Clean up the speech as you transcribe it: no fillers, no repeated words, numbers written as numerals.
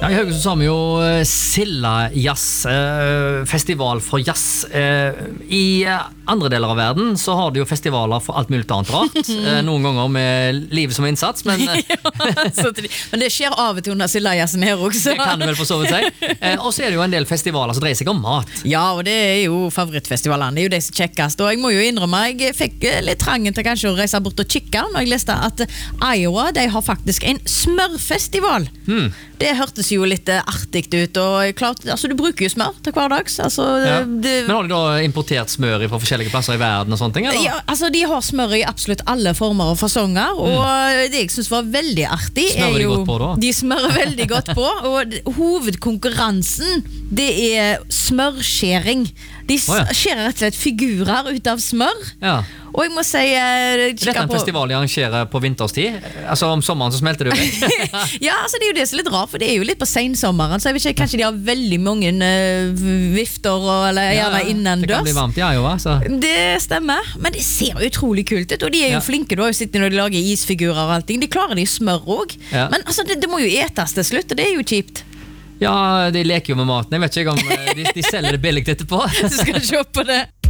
Ja, I Haugesund så har vi jo Silla Jazz, festival for jazz. I andre deler av verden så har de jo festivaler for alt mulig annet rart. Noen ganger med livet som innsats, men men det skjer av og til under Silla Jazzen her også. det kan du vel for så vidt si. Og så det jo en del festivaler som dreier seg om mat. Ja, og det jo favorittfestivalene. Det jo de som kjekkest. Og jeg må jo innrømme, jeg fikk litt trangen til kanskje å reise bort og kikke når jeg leste at Iowa, de har faktisk en smørfestival. Det hørtes jo litt artig ut, og klart, altså du bruker jo smør til hverdags. Altså, Men har de da importert smør fra forskjellige plasser i verden og sånne ting? Eller? Ja, altså de har smør i absolutt alle former og fasonger, og det jeg synes var veldig artig Smører de godt på da? De smører veldig godt på, og hovedkonkurransen, det smørskjering. De skjærer rett og slett figurer ut av smør. Ja. Og jeg må si Dette en festival de arrangerer på vinterstid. Altså om sommeren så smelter det jo Ja, altså det jo det som litt rart, for det jo litt på sensommeren. Så jeg vet ikke, kanskje de har veldig mange vifter eller gjerne innendørs. Det kan bli varmt i Iowa så. Det stemmer, men det ser utrolig kult ut. Og de jo flinke, du har jo sittet når de lager isfigurer og allting. De klarer de smør også. Men altså, det må jo etes til slutt, og det jo kjipt. Ja, de leker jo med maten. Jeg vet ikke om de selger det billig etterpå. Du skal se på det.